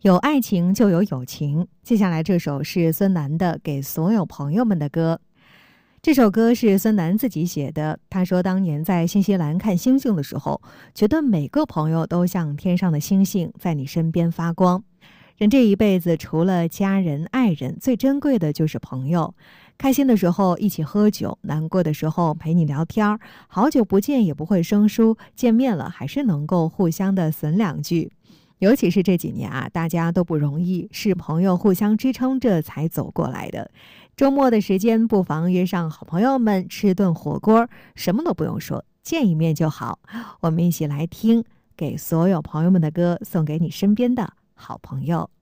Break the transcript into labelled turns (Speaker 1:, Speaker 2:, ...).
Speaker 1: 有爱情就有友情。接下来这首是孙楠的《给所有朋友们的歌》。这首歌是孙楠自己写的。他说，当年在新西兰看星星的时候，觉得每个朋友都像天上的星星，在你身边发光。人这一辈子，除了家人、爱人，最珍贵的就是朋友。开心的时候一起喝酒，难过的时候陪你聊天，好久不见也不会生疏，见面了还是能够互相的损两句。尤其是这几年啊，大家都不容易，是朋友互相支撑着才走过来的。周末的时间，不妨约上好朋友们吃顿火锅，什么都不用说，见一面就好。我们一起来听《给所有朋友们的歌》，送给你身边的好朋友。